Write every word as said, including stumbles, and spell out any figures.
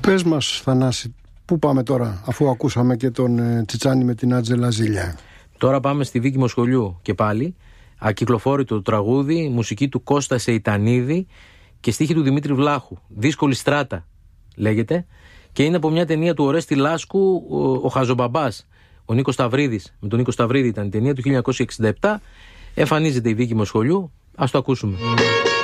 Πες μας, Θανάση, πού πάμε τώρα, αφού ακούσαμε και τον ε, Τσιτσάνι με την Άντζελα Ζήλια? Τώρα πάμε στη Βίκη Μοσχολιού και πάλι. Ακυκλοφόρητο τραγούδι, μουσική του Κώστα Σεϊτανίδη και στίχη του Δημήτρη Βλάχου. Δύσκολη στράτα λέγεται. Και είναι από μια ταινία του Ορέστη Λάσκου, ο, ο Χαζομπαμπάς. Ο Νίκος Σταυρίδης, με τον Νίκο Σταυρίδη ήταν η ταινία του χίλια εννιακόσια εξήντα επτά. Εμφανίζεται η Βίκη Μοσχολιού. Ας το ακούσουμε.